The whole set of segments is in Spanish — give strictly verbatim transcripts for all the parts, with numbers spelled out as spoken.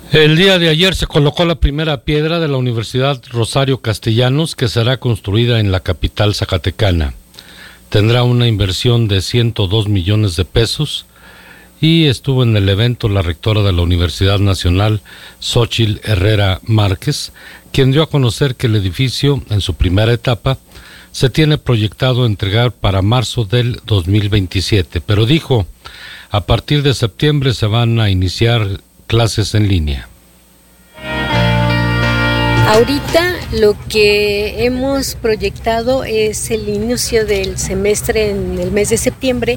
El día de ayer se colocó la primera piedra de la Universidad Rosario Castellanos, que será construida en la capital zacatecana. Tendrá una inversión de ciento dos millones de pesos y estuvo en el evento la rectora de la Universidad Nacional, Xóchitl Herrera Márquez, quien dio a conocer que el edificio, en su primera etapa, se tiene proyectado entregar para marzo del dos mil veintisiete, pero dijo, a partir de septiembre se van a iniciar clases en línea. Ahorita lo que hemos proyectado es el inicio del semestre en el mes de septiembre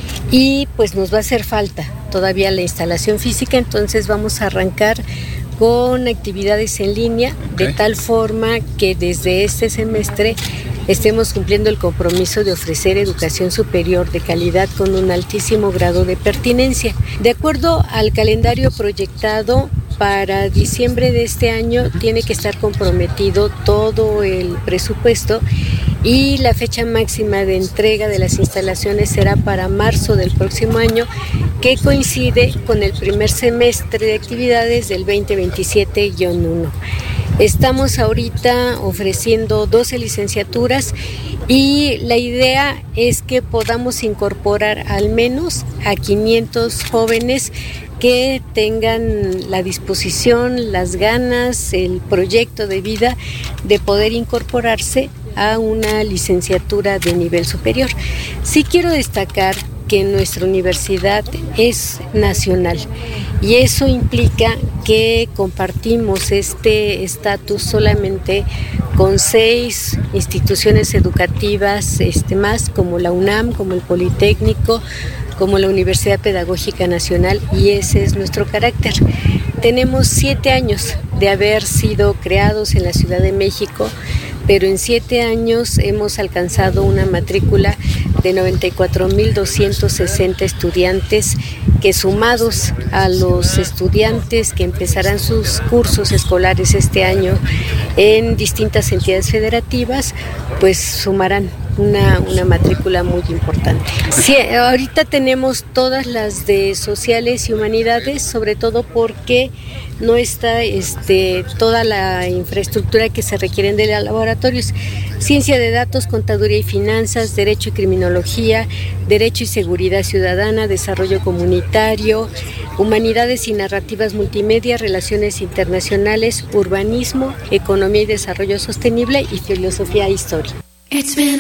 y pues nos va a hacer falta todavía la instalación física, entonces vamos a arrancar con actividades en línea, okay, de tal forma que desde este semestre estemos cumpliendo el compromiso de ofrecer educación superior de calidad con un altísimo grado de pertinencia. De acuerdo al calendario proyectado, para diciembre de este año tiene que estar comprometido todo el presupuesto y la fecha máxima de entrega de las instalaciones será para marzo del próximo año, que coincide con el primer semestre de actividades del veinte veintisiete guión uno. Estamos ahorita ofreciendo doce licenciaturas y la idea es que podamos incorporar al menos a quinientos jóvenes que tengan la disposición, las ganas, el proyecto de vida de poder incorporarse a una licenciatura de nivel superior. Sí quiero destacar que nuestra universidad es nacional y eso implica que compartimos este estatus solamente con seis instituciones educativas este, más, como la UNAM, como el Politécnico, como la Universidad Pedagógica Nacional, y ese es nuestro carácter. Tenemos siete años de haber sido creados en la Ciudad de México, pero en siete años hemos alcanzado una matrícula de noventa y cuatro mil doscientos sesenta estudiantes, que sumados a los estudiantes que empezarán sus cursos escolares este año en distintas entidades federativas, pues sumarán Una, una matrícula muy importante. Sí, ahorita tenemos todas las de sociales y humanidades, sobre todo porque no está este, toda la infraestructura que se requieren de los laboratorios. Ciencia de datos, contaduría y finanzas, derecho y criminología, derecho y seguridad ciudadana, desarrollo comunitario, humanidades y narrativas multimedia, relaciones internacionales, urbanismo, economía y desarrollo sostenible y filosofía e historia.